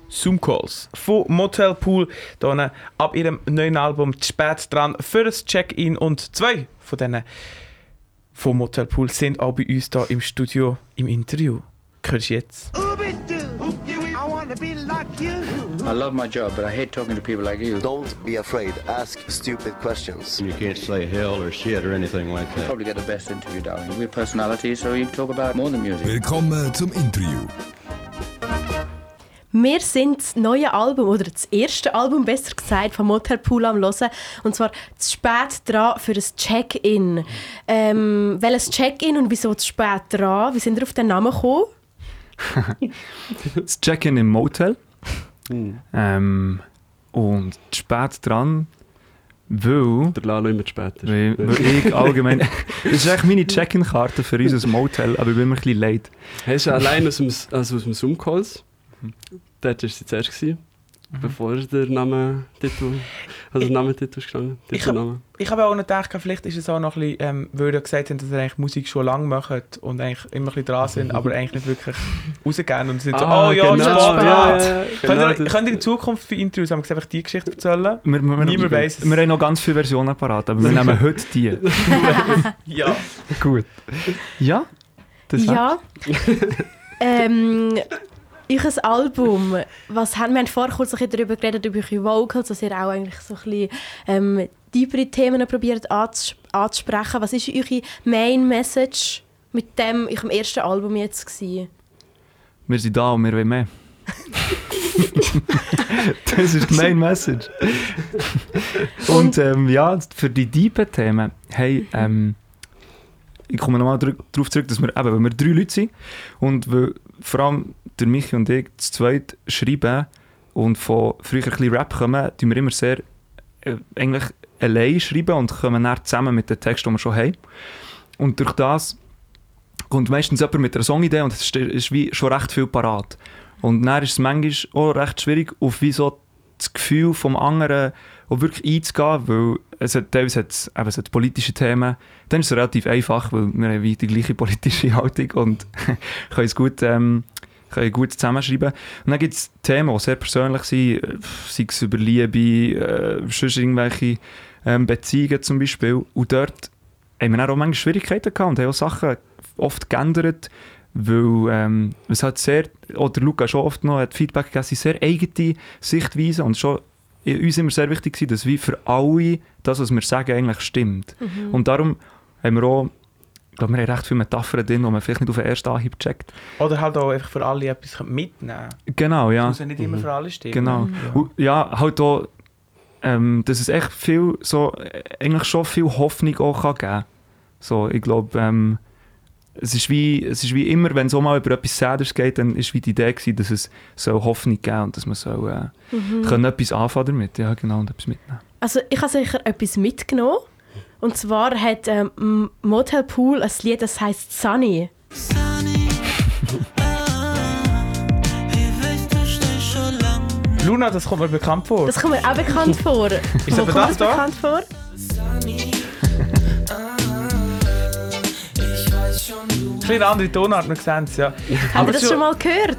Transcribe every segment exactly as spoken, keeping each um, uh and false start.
Zoom Calls von Motel Pool, hier ab ihrem neuen Album «Spät dran» für ein Check-in. Und zwei von denen von Motel Pool sind auch bei uns hier im Studio im Interview. Hörst du jetzt? I love my job, but I hate talking to people like you. Don't be afraid. Ask stupid questions. You can't say hell or shit or anything like You that. probably get the best interview, darling. We're personalities, so you talk about more than music. Willkommen zum Interview. Wir sind das neue Album, oder das erste Album, besser gesagt, von Motel Pool am Hören. Und zwar zu spät dran für ein Check-in. Ähm, welches Check-in und wieso zu spät dran? Wie sind ihr auf den Namen gekommen? Das Check-in im Motel. Mm. Ähm, und spät dran, weil... Der Lalo immer später. Weil, weil ich allgemein... Das ist eigentlich meine Check-in-Karte für unser Motel, aber ich bin mir ein bisschen leid. Hast du allein aus dem, also aus dem Zoom-Calls? Dort war sie zuerst, gewesen, mhm. bevor der Namentitel, also der Namentitel ist gestanden. Ich habe hab auch noch gedacht, vielleicht ist es auch noch ein bisschen, ähm, weil ihr gesagt habt, dass ihr eigentlich Musik schon lange macht und eigentlich immer ein bisschen dran sind, aber eigentlich nicht wirklich rausgehen und sind so, ah, oh ja, genau, spät. Ja, ja, genau, könnt, ihr, könnt ihr in Zukunft für Interviews einfach die Geschichte erzählen? Wir, wir, Niemand weiss es. Wir haben noch ganz viele Versionen parat, aber wir nehmen heute die. Ja. Gut. Ja? Das ja. ähm... Euer Album, was haben wir haben vorher kurz ein bisschen darüber geredet, über eure Vocals, dass ihr auch eigentlich so ein bisschen ähm, tiefere Themen probiert anzus- anzusprechen. Was ist eure Main Message mit dem eurem ersten Album jetzt gewesen? Wir sind da und wir wollen mehr. Das ist die Main Message. Und ähm, ja, für die tiefen Themen, hey, ähm, ich komme nochmal darauf zurück, dass wir, eben, weil wir drei Leute sind und weil vor allem der Michi und ich zu zweit schreiben und von früher ein bisschen Rap kommen, tun wir immer sehr äh, eigentlich allein schreiben und kommen dann zusammen mit den Texten, die wir schon haben. Und durch das kommt meistens jemand mit einer Songidee und es ist, ist wie schon recht viel parat. Und dann ist es manchmal auch recht schwierig, auf wie so das Gefühl vom anderen auch wirklich einzugehen, weil es hat teilweise hat, eben, es hat politische Themen. Dann ist es relativ einfach, weil wir haben wie die gleiche politische Haltung und können es gut, ähm, können gut zusammenschreiben. Und dann gibt es Themen, die sehr persönlich sind, sei es über Liebe, äh, sonst irgendwelche ähm, Beziehungen zum Beispiel. Und dort haben wir dann auch manchmal Schwierigkeiten gehabt und haben auch Sachen oft geändert, weil ähm, es hat sehr, oder Luca schon oft noch hat Feedback gegeben, es sind sehr eigene Sichtweisen und schon uns immer sehr wichtig gewesen, dass wie für alle das, was wir sagen, eigentlich stimmt. Mhm. Und darum haben wir auch, ich glaube, wir haben recht viele Metaphern drin, die man vielleicht nicht auf den ersten Anhieb checkt. Oder halt auch einfach für alle etwas mitnehmen. Genau, ja. Das muss ja nicht immer für alle stimmen. Genau. Ja, und, ja halt auch, ähm, dass es echt viel, so, eigentlich schon viel Hoffnung auch kann geben kann. So, ich glaube, ähm, es ist wie, es ist wie immer, wenn es auch mal über etwas Säderes geht, dann ist wie die Idee gewesen, dass es so Hoffnung geben und dass man so äh, mhm. können etwas anfangen damit, ja genau, und etwas mitnehmen. Also ich habe sicher etwas mitgenommen. Und zwar hat ähm, Motel Pool ein Lied, das heisst «Sunny». Sunny. Luna, das kommt mir bekannt vor. Das kommt mir auch bekannt vor. Ist aber das da? bekannt vor? Ein bisschen andere Tonart, wir sehen es, ja. Habt ihr das schon mal gehört?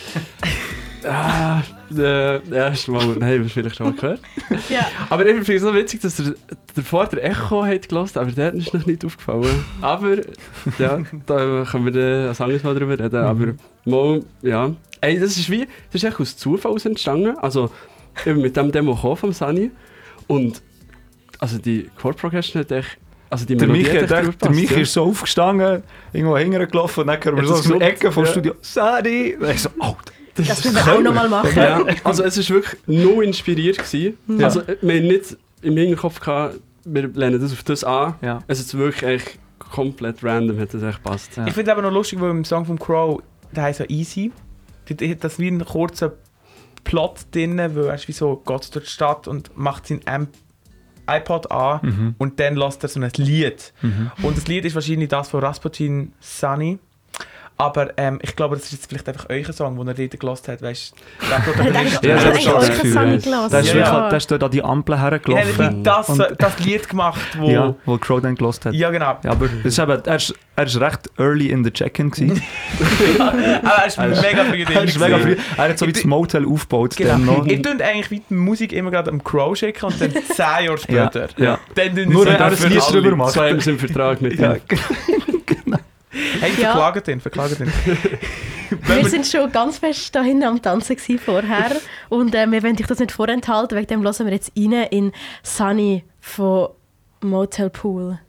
Ah, äh, erst mal, nein, vielleicht schon mal gehört. Ja. Aber ich finde es so witzig, dass der, der vorher der Echo hat gehört, aber der ist noch nicht aufgefallen. Aber, ja, da können wir dann als anderes Mal drüber reden. Aber, mal, ja. Ey, das ist wie, das ist echt aus Zufall entstanden. Also, ich bin mit dem Demo gekommen vom Sunny. Und, also die Chord Progression hat echt, also die der Melodie Michi, hat der, echt der Michi ja. ist so aufgestanden, irgendwo hingelaufen und dann hören wir so aus der Ecke vom ja. Studio «Sunny!» Und ich so «Oh, das, das müssen wir auch noch mal machen.» Ja, also es war wirklich nur inspiriert gewesen. Ja. Also wir haben nicht im Hinterkopf gehabt, wir lehnen das auf das an. Ja. Es ist wirklich echt komplett random, hat das echt gepasst. Ja. Ich finde es aber noch lustig, weil im Song von Crow, der heisst ja «Easy», da hat das wie einen kurzen Plot drin, weil er wie so geht durch die Stadt und macht seinen Amp iPod an mhm. und dann lässt er so ein Lied. Mhm. Und das Lied ist wahrscheinlich das von Rasputin, «Sunny». Aber ähm, ich glaube, das ist jetzt vielleicht einfach euer Song, den ihr dort gehört habt. Weißt du, der Hat Protagonist. Ja, eigentlich das ja, hab ich eigentlich schon euch das Song Gefühl, gelassen. Der ist, Ja. wirklich, der ist dort an die Ampel Ich habe hergelaufen. das, Und- das Lied gemacht, wo... Ja, wo Crow dann gelost hat. Ja, genau. Ja, aber das ist eben, er, ist, er ist recht early in the check-in gewesen. Aber er ist mega früh er, ist mega früh, drin. er hat so wie das Motel aufgebaut. Dann Genau. noch. Ihr tut eigentlich wie die Musik immer gerade am Crow schicken und dann zehn Jahre später. Ja. Dann tun Nur sie wenn er das ein Lied drüber macht. So haben wir es im Vertrag mit Ja, ihm. Hey, Ja. verklagen den, verklagen den. Wir sind schon ganz fest dahin am Tanzen gewesen vorher und äh, wir wollen euch das nicht vorenthalten, wegen dem hören wir jetzt rein in Sunny von Motel Pool.